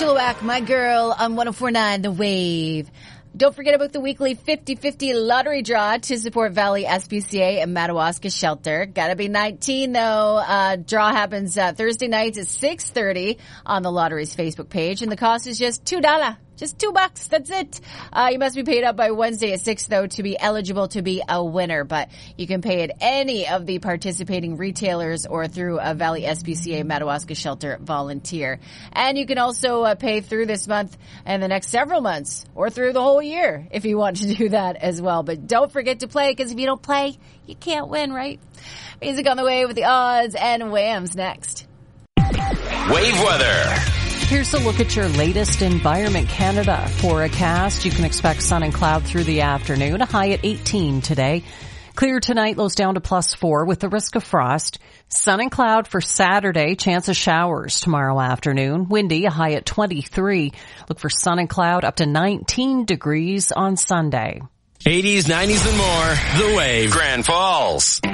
Chilliwack, My Girl on 104.9 The Wave. Don't forget about the weekly 50-50 lottery draw to support Valley SPCA and Madawaska Shelter. Gotta be 19 though. Draw happens Thursday nights at 6:30 on the lottery's Facebook page, and the cost is just $2. Just $2. That's it. You must be paid up by Wednesday at 6 though to be eligible to be a winner, but you can pay at any of the participating retailers or through a Valley SPCA Madawaska Shelter volunteer. And you can also pay through this month and the next several months or through the whole year if you want to do that as well. But don't forget to play, because if you don't play, you can't win, right? Music on the way with the odds and Whams next. Wave weather. Here's a look at your latest Environment Canada forecast. You can expect sun and cloud through the afternoon, a high at 18 today. Clear tonight, lows down to +4 with the risk of frost. Sun and cloud for Saturday, chance of showers tomorrow afternoon. Windy, a high at 23. Look for sun and cloud up to 19 degrees on Sunday. 80s, 90s, and more. The Wave. Grand Falls.